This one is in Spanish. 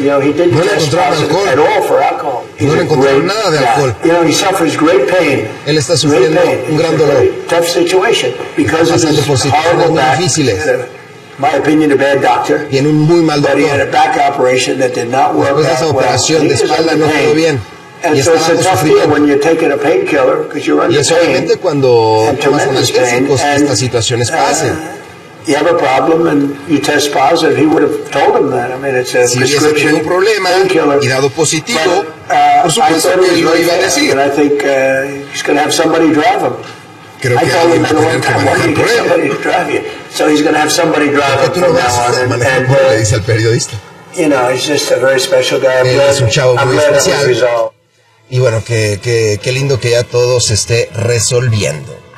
You know, he didn't No le test encontraron positive alcohol. at all for alcohol. He's No le a encontraron great nada de guy. alcohol. You know, he suffers great pain. Él está Great sufriendo pain. un gran It's a dolor. very tough situation because of pasando his por situaciones horrible muy back. difíciles. He had my opinion, a bad doctor. Tiene un muy mal But he had a dolor. back operation that did not work Después de esa out well. operación de He was espalda under no quedó pain. bien. And Y so it's estaba a con tough deal sufrimiento. when you're taking a painkiller because you're Y under es obviamente pain. cuando and tomas tremendous pain, analgésicos que and, estas situaciones pasen. You have a problem and you test positive, he would have told him that. I mean, it's a Si hubiese prescription tenido un problema painkiller. y dado positivo, But, por I supuesto thought que it él lo was iba a very decir. fair, and I think he's going to have somebody drive him. Creo I que told alguien him va a at tener one que time, why manejar don't you por get él. somebody to drive you? So he's going to have somebody drive ¿Por qué him tú no from vas now a on. manejar por él? Le dice al periodista. You know, he's just a very special guy. Él es un chavo I'm muy glad that was especial. resolved. Y bueno, qué lindo que ya todo se esté resolviendo.